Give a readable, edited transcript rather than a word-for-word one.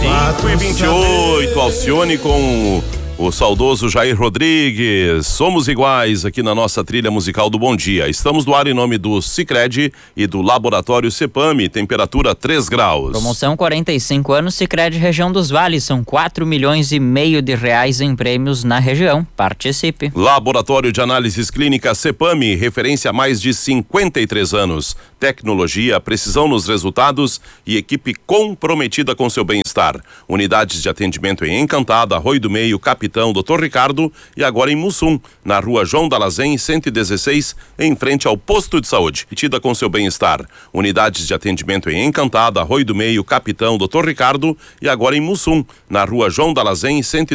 5h28, Alcione com o saudoso Jair Rodrigues. Somos iguais aqui na nossa trilha musical do Bom Dia. Estamos no ar em nome do Sicredi e do Laboratório Cepame, temperatura 3 graus. Promoção 45 anos Sicredi Região dos Vales, são 4,5 milhões de reais em prêmios na região. Participe. Laboratório de Análises Clínicas Cepame, referência há mais de 53 anos. Tecnologia, precisão nos resultados e equipe comprometida com seu bem-estar. Unidades de atendimento em Encantada, Arroio do Meio, Capitão, Dr. Ricardo e agora em Mussum, na rua João Dalazen, 116, em frente ao posto de saúde. Tida com seu bem-estar. Unidades de atendimento em Encantada, Arroio do Meio, Capitão, Dr. Ricardo e agora em Mussum, na rua João Dalazen, 116.